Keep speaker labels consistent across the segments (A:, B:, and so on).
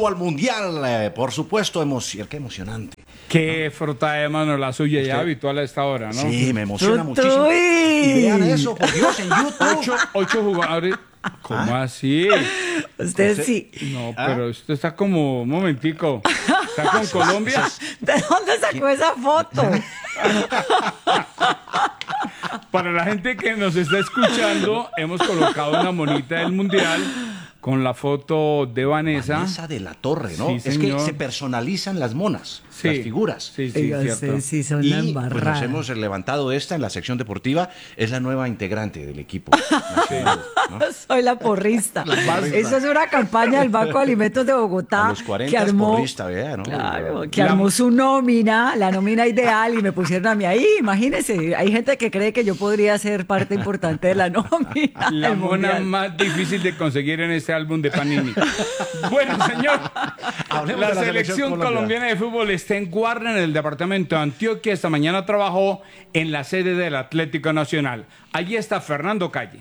A: rumbo al Mundial, por supuesto, qué emocionante.
B: Qué frota de mano la suya ya habitual a esta hora, ¿no?
A: Sí, me emociona muchísimo. Y vean eso, por Dios, en YouTube.
B: Ocho jugadores. ¿Cómo así?
C: Usted sí.
B: No, pero usted está como, un momentico, ¿está con Colombia?
C: ¿De dónde sacó esa foto?
B: Para la gente que nos está escuchando, hemos colocado una monita del Mundial con la foto de Vanessa.
A: Vanessa de la Torre, ¿no?
B: Sí,
A: es que
B: señor.
A: se personalizan las monas,
B: Sí.
A: las figuras.
B: Sí, sí,
C: Oiga,
B: cierto.
C: ustedes sí son la
A: Y pues
C: embarrada.
A: nos hemos levantado esta en la sección deportiva, es la nueva integrante del equipo nacional, ¿no?
C: Soy la porrista. Eso es una campaña del Banco de Alimentos de Bogotá
A: A los 40
C: que armó,
A: porrista, vea, ¿no?
C: claro, que armó su nómina, la nómina ideal, y me pusieron a mí ahí. Imagínense, hay gente que cree que yo podría ser parte importante de la nómina.
B: La
C: del
B: mona
C: Mundial.
B: más difícil de conseguir en este álbum de Panini. Bueno, señor,
A: Hablemos
B: la
A: de la
B: selección
A: selección
B: colombiana de fútbol está en Guarne, en el departamento de Antioquia. Esta mañana trabajó en la sede del Atlético Nacional. Allí está Fernando Calle.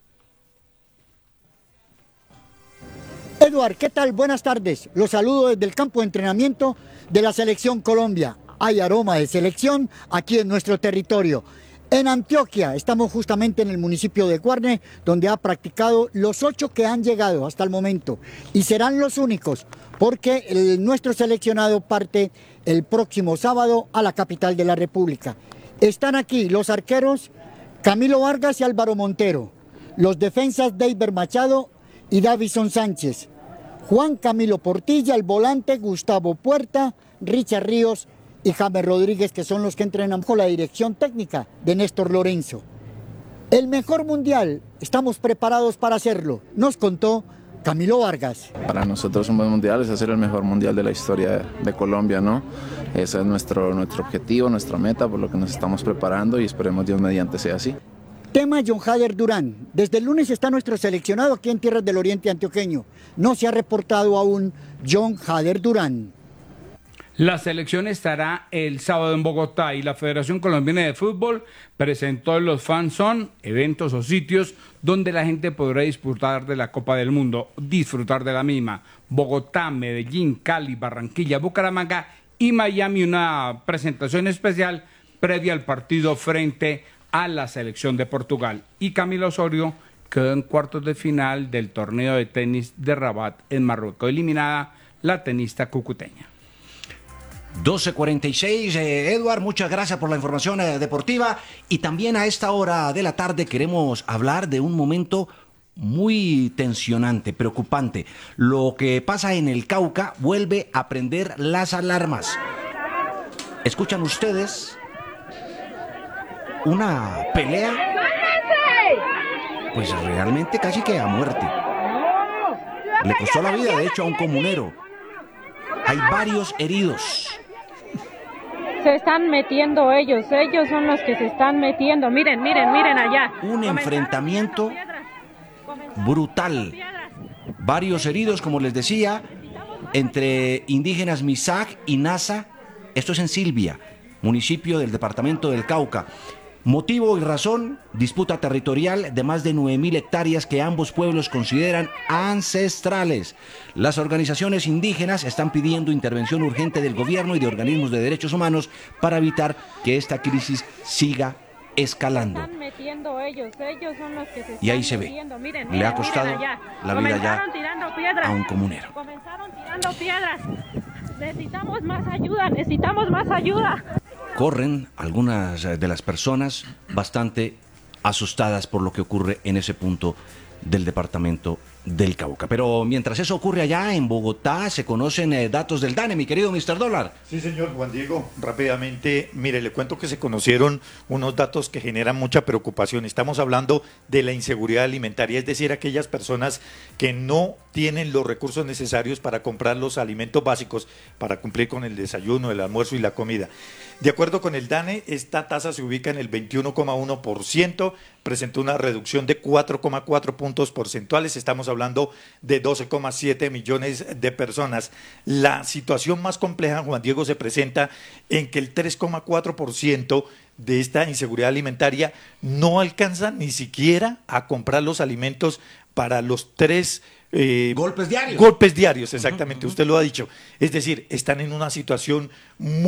D: Eduard, ¿qué tal? Buenas tardes. Los saludo desde el campo de entrenamiento de la Selección Colombia. Hay aroma de selección aquí en nuestro territorio. En Antioquia, estamos justamente en el municipio de Guarne, donde ha practicado los 8 que han llegado hasta el momento. Y serán los únicos, porque nuestro seleccionado parte el próximo sábado a la capital de la República. Están aquí los arqueros Camilo Vargas y Álvaro Montero, los defensas Deiber Machado y Davison Sánchez, Juan Camilo Portilla, el volante Gustavo Puerta, Richard Ríos y James Rodríguez, que son los que entrenan con la dirección técnica de Néstor Lorenzo. El mejor mundial, estamos preparados para hacerlo, nos contó Camilo Vargas.
E: Para nosotros un buen mundial es hacer el mejor mundial de la historia de Colombia, ¿no? Ese es nuestro objetivo, nuestra meta, por lo que nos estamos preparando y esperemos Dios mediante sea así.
D: Tema John Hader Durán. Desde el lunes está nuestro seleccionado aquí en Tierras del Oriente Antioqueño. No se ha reportado aún John Hader Durán.
B: La selección estará el sábado en Bogotá y la Federación Colombiana de Fútbol presentó en los Fan Zone eventos o sitios donde la gente podrá disfrutar de la Copa del Mundo, disfrutar de la misma. Bogotá, Medellín, Cali, Barranquilla, Bucaramanga y Miami, una presentación especial previa al partido frente a la selección de Portugal. Y Camilo Osorio quedó en cuartos de final del torneo de tenis de Rabat en Marruecos, eliminada la tenista cucuteña.
A: 12:46, Eduard, muchas gracias por la información deportiva. Y también a esta hora de la tarde queremos hablar de un momento muy tensionante, preocupante. Lo que pasa en el Cauca vuelve a prender las alarmas. ¿Escuchan ustedes una pelea? Pues realmente casi que a muerte. Le costó la vida, de hecho, a un comunero. Hay varios heridos.
F: Se están metiendo ellos son los que se están metiendo. Miren allá.
A: Un enfrentamiento brutal. Varios heridos, como les decía, entre indígenas Misak y Nasa. Esto es en Silvia, municipio del departamento del Cauca. Motivo y razón, disputa territorial de más de 9.000 hectáreas que ambos pueblos consideran ancestrales. Las organizaciones indígenas están pidiendo intervención urgente del gobierno y de organismos de derechos humanos para evitar que esta crisis siga escalando.
F: Son los que se
A: y ahí se ve, le ha costado la vida ya a un comunero.
F: Comenzaron tirando piedras. Necesitamos más ayuda.
A: Corren algunas de las personas bastante asustadas por lo que ocurre en ese punto del departamento del Cauca. Pero mientras eso ocurre allá en Bogotá, se conocen datos del DANE, mi querido Mr. Dólar.
G: Sí, señor Juan Diego, rápidamente, mire, le cuento que se conocieron unos datos que generan mucha preocupación. Estamos hablando de la inseguridad alimentaria, es decir, aquellas personas que no tienen los recursos necesarios para comprar los alimentos básicos para cumplir con el desayuno, el almuerzo y la comida. De acuerdo con el DANE, esta tasa se ubica en el 21,1%, presentó una reducción de 4,4 puntos porcentuales, estamos hablando de 12,7 millones de personas. La situación más compleja, Juan Diego, se presenta en que el 3,4% de esta inseguridad alimentaria no alcanza ni siquiera a comprar los alimentos para los 3
A: golpes diarios.
G: Golpes diarios, exactamente, usted lo ha dicho. Es decir, están en una situación muy